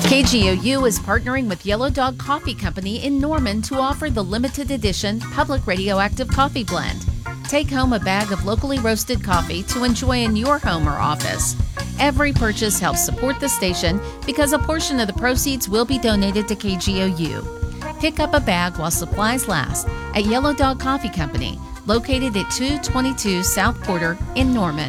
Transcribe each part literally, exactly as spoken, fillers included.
K G O U is partnering with Yellow Dog Coffee Company in Norman to offer the limited edition Public Radioactive Coffee Blend. Take home a bag of locally roasted coffee to enjoy in your home or office. Every purchase helps support the station because a portion of the proceeds will be donated to K G O U. Pick up a bag while supplies last at Yellow Dog Coffee Company, located at two twenty-two South Porter in Norman.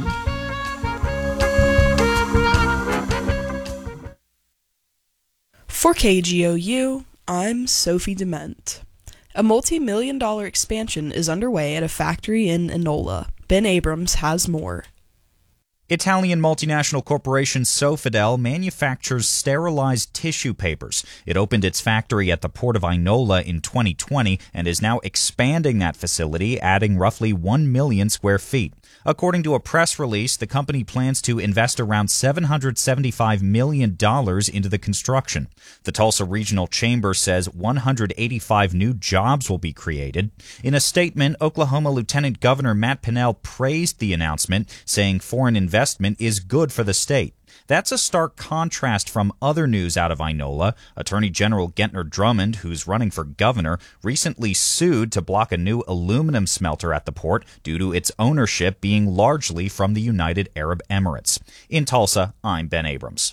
For K G O U, I'm Sophie Dement. A multi-million dollar expansion is underway at a factory in Enola. Ben Abrams has more. Italian multinational corporation Sofidel manufactures sterilized tissue papers. It opened its factory at the port of Inola in twenty twenty and is now expanding that facility, adding roughly one million square feet. According to a press release, the company plans to invest around seven hundred seventy-five million dollars into the construction. The Tulsa Regional Chamber says one hundred eighty-five new jobs will be created. In a statement, Oklahoma Lieutenant Governor Matt Pinnell praised the announcement, saying foreign investment is good for the state. That's a stark contrast from other news out of Inola. Attorney General Gentner Drummond, who's running for governor, recently sued to block a new aluminum smelter at the port due to its ownership being largely from the United Arab Emirates. In Tulsa, I'm Ben Abrams.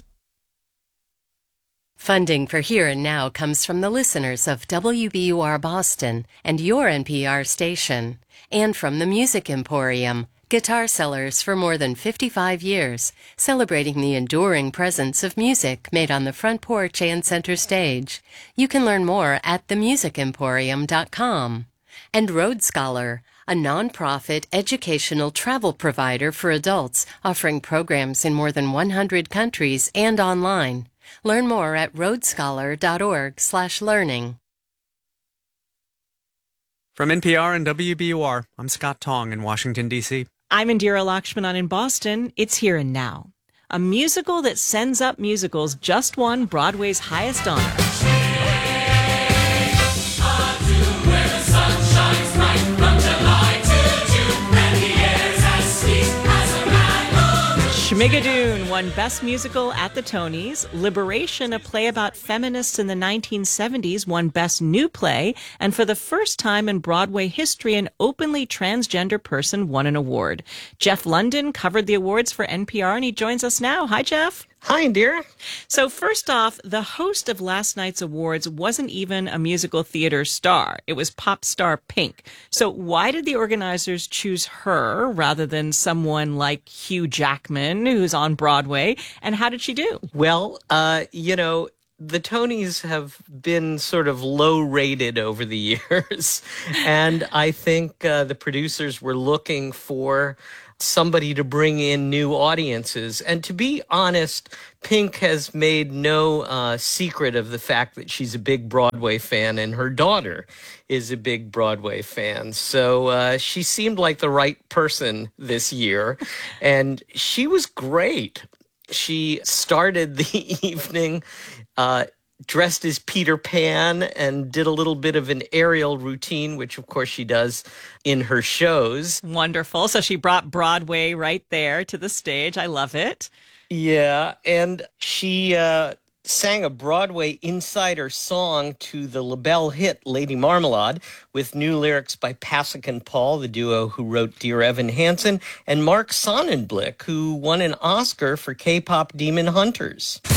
Funding for Here and Now comes from the listeners of W B U R Boston and your N P R station, and from the Music Emporium, guitar sellers for more than fifty-five years, celebrating the enduring presence of music made on the front porch and center stage. You can learn more at the music emporium dot com. And Road Scholar, a nonprofit educational travel provider for adults offering programs in more than one hundred countries and online. Learn more at road scholar dot org slash learning. From N P R and W B U R, I'm Scott Tong in Washington, D C I'm Indira Lakshmanan in Boston. It's Here and Now. A musical that sends up musicals just won Broadway's highest honor. Schmigadoon won Best Musical at the Tonys. Liberation, a play about feminists in the nineteen seventies, won Best New Play. And for the first time in Broadway history, an openly transgender person won an award. Jeff London covered the awards for N P R, and he joins us now. Hi, Jeff. Hi, Indira. So first off, the host of last night's awards wasn't even a musical theater star. It was pop star Pink. So why did the organizers choose her rather than someone like Hugh Jackman, who's on Broadway? And how did she do? Well, uh, you know, the Tonys have been sort of low rated over the years. And I think uh, the producers were looking for somebody to bring in new audiences. And to be honest, Pink has made no uh, secret of the fact that she's a big Broadway fan, and her daughter is a big Broadway fan. So uh, she seemed like the right person this year, and she was great. She started the evening uh, dressed as Peter Pan and did a little bit of an aerial routine, which of course she does in her shows. Wonderful. So she brought Broadway right there to the stage. I love it. Yeah. And she uh, sang a Broadway insider song to the LaBelle hit Lady Marmalade with new lyrics by Pasek and Paul, the duo who wrote Dear Evan Hansen, and Mark Sonnenblick, who won an Oscar for K-pop Demon Hunters.